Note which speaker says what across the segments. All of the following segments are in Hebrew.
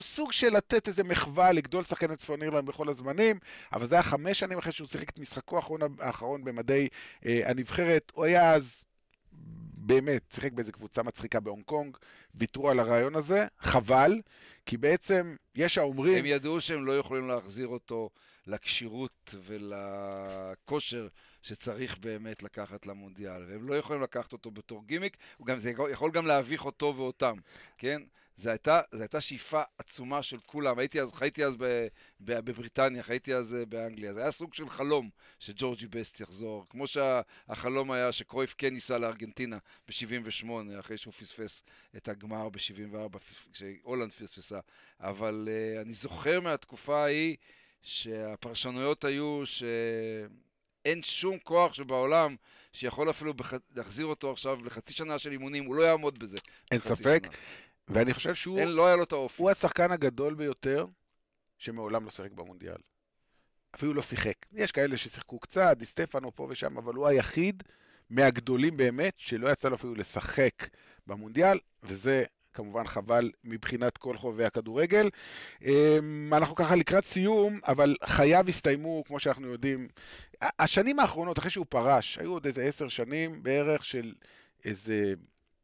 Speaker 1: סוג של לתת איזה מחווה לגדול שחקן את צפון אירלנד בכל הזמנים, אבל זה היה 5 שנים אחרי שהוא שיחק את משחקו האחרון במדי הנבחרת. הוא היה אז באמת שיחק באיזה קבוצה מצחיקה בהונג קונג, ויתרו על הרעיון הזה, חבל, כי בעצם יש האומרים...
Speaker 2: הם ידעו שהם לא יכולים להחזיר אותו לקשירות ולכושר שצריך באמת לקחת למונדיאל, והם לא יכולים לקחת אותו בתור גימיק, זה יכול גם להביך אותו ואותם, כן? זו הייתה שאיפה עצומה של כולם. חייתי אז בבריטניה, חייתי אז באנגליה. זה היה סוג של חלום שג'ורג'י בסט יחזור. כמו שהחלום היה שקרויף כן ניסה לארגנטינה ב-78, אחרי שהוא פספס את הגמר ב-74, כשהולנד פספסה. אבל אני זוכר מהתקופה ההיא שהפרשנויות היו שאין שום כוח שבעולם שיכול אפילו להחזיר אותו עכשיו לחצי שנה של אימונים. הוא לא יעמוד בזה.
Speaker 1: אין ספק. ואני חושב שהוא
Speaker 2: לא היה לו את האופי.
Speaker 1: הוא השחקן הגדול ביותר שמעולם לא שיחק במונדיאל. אפילו לא שיחק. יש כאלה ששיחקו קצת, די סטפנו פה ושם, אבל הוא היחיד מהגדולים באמת שלא יצא לו אפילו לשחק במונדיאל, וזה כמובן חבל מבחינת כל חובבי הכדורגל. אנחנו ככה לקראת סיום, אבל חייו הסתיימו, כמו שאנחנו יודעים. השנים האחרונות, אחרי שהוא פרש, היו עוד איזה 10 שנים בערך של איזה...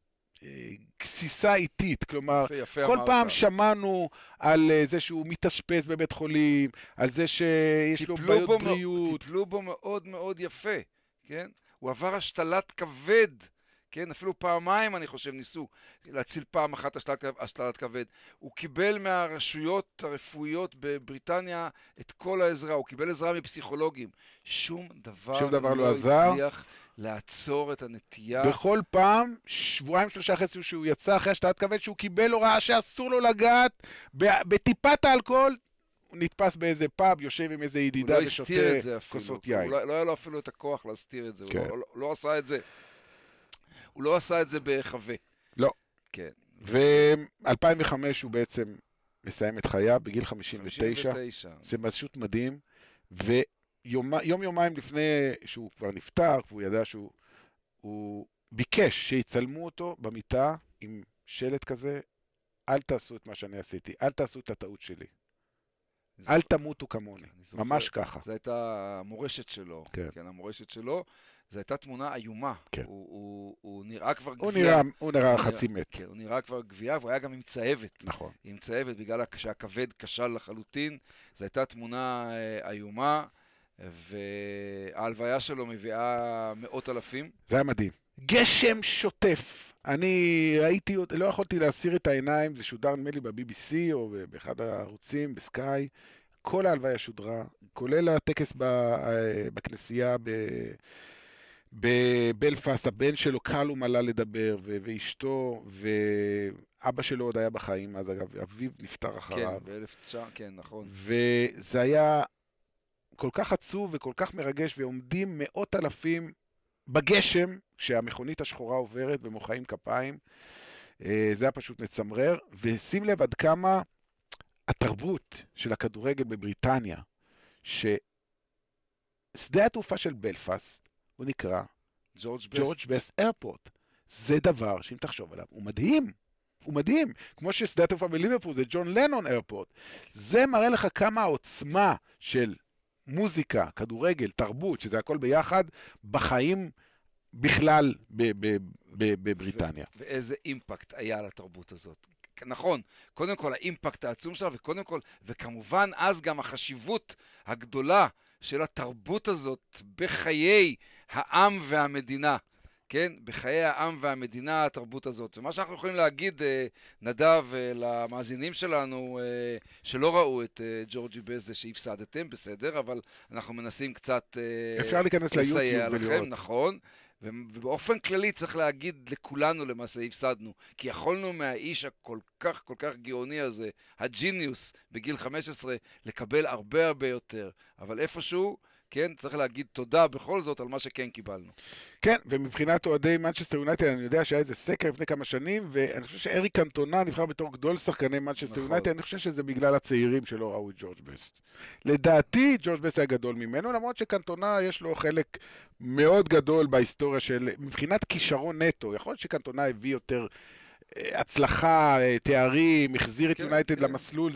Speaker 1: כסיסה איטית, כלומר, כל פעם שמענו על זה שהוא מתאשפז בבית חולים, על זה שיש לו בעיות בריאות.
Speaker 2: טיפלו בו מאוד מאוד יפה, כן? הוא עבר השתלת כבד, כן? אפילו פעמיים אני חושב ניסו להציל פעם אחת השתלת כבד. הוא קיבל מהרשויות הרפואיות בבריטניה את כל העזרה, הוא קיבל עזרה מפסיכולוגים. שום דבר לא הצליח לעצור את הנטייה.
Speaker 1: בכל פעם, 2-3 אחרי שהוא יצא אחרי השתלת כבד, שהוא קיבל הוראה שאסור לו לגעת בטיפת האלכוהול, הוא נתפס באיזה פאב, יושב עם איזה ידידה ושותה כוסות יין.
Speaker 2: לא היה לו אפילו את הכוח להסתיר את זה, הוא לא עשה את זה. הוא לא עשה את זה בהיחווה.
Speaker 1: לא.
Speaker 2: כן.
Speaker 1: ו-2005 הוא בעצם מסיים את חייו בגיל 59. זה פשוט מדהים. יומיים לפני שהוא כבר נפטר, והוא ידע שהוא ביקש שיצלמו אותו במיטה עם שלט כזה, אל תעשו את מה שאני עשיתי, אל תעשו את הטעות שלי. אל תמותו כמוני, ממש ככה.
Speaker 2: זו הייתה המורשת שלו, כן, המורשת שלו, זו הייתה תמונה איומה. הוא נראה כבר גבייה.
Speaker 1: הוא נראה חצי מת.
Speaker 2: כן, הוא נראה כבר גבייה, והוא היה גם עם צהבת.
Speaker 1: נכון.
Speaker 2: עם צהבת, בגלל שהכבד כשל לחלוטין. זו הייתה תמונה איומה, וההלוויה שלו מביאה 100,000.
Speaker 1: זה היה מדהים. גשם שוטף. אני ראיתי, לא יכולתי להסיר את העיניים, זה שודר נדמה לי ב-BBC או באחד הערוצים, בסקאי. כל ההלוויה שודרה, כולל הטקס בכנסייה בבלפאסט, הבן שלו קלום עלה לדבר, ואשתו, ואבא שלו עוד היה בחיים, אז אגב, אביו נפטר אחריו.
Speaker 2: כן, כן, נכון.
Speaker 1: וזה היה כל כך עצוב וכל כך מרגש, ועומדים 100,000 בגשם, כשהמכונית השחורה עוברת ומוחאים כפיים. זה היה פשוט מצמרר, ושים לב עד כמה התרבות של הכדורגל בבריטניה, ששדה התעופה של בלפאסט, הוא נקרא ג'ורג' בסט איירפורט. זה דבר שאם תחשוב עליו, הוא מדהים. הוא מדהים. כמו ששדה התעופה בליברפול זה ג'ון לנון איירפורט. זה מראה לך כמה העוצמה של מוזיקה, כדורגל, תרבות, שזה הכל ביחד, בחיים בכלל בבריטניה.
Speaker 2: ואיזה אימפקט היה לתרבות הזאת. נכון, קודם כל האימפקט העצום שלה, וקודם כל, וכמובן אז גם החשיבות הגדולה של התרבות הזאת בחיי העם והמדינה. כן, בחיי העם והמדינה, התרבות הזאת. ומה שאנחנו יכולים להגיד, נדב, למאזינים שלנו, שלא ראו את ג'ורג'י בסט, זה שהפסדתם, בסדר, אבל אנחנו מנסים קצת
Speaker 1: אפשר להיכנס ליוטיוב ולראות.
Speaker 2: נכון, ובאופן כללי צריך להגיד לכולנו למעשה הפסדנו, כי יכולנו מהאיש הכל כך גאוני הזה, הג'יניוס בגיל 15, לקבל הרבה יותר, אבל איפשהו, כן, צריך להגיד תודה בכל זאת על מה שכן קיבלנו.
Speaker 1: כן, ומבחינת אוהדי מנצ'סטר יונייטד, אני יודע שהיה איזה סקר לפני כמה שנים, ואני חושב שאריק קנטונה נבחר בתור גדול שחקני מנצ'סטר יונייטד, אני חושב שזה בגלל הצעירים שלא ראו את ג'ורג' בסט. לדעתי, ג'ורג' בסט היה גדול ממנו, למרות שקנטונה יש לו חלק מאוד גדול בהיסטוריה של, מבחינת כישרון נטו, יכול להיות שקנטונה הביא יותר הצלחה, תארים, החזיר את
Speaker 2: כן,
Speaker 1: יונייטד
Speaker 2: כן.
Speaker 1: למסלול.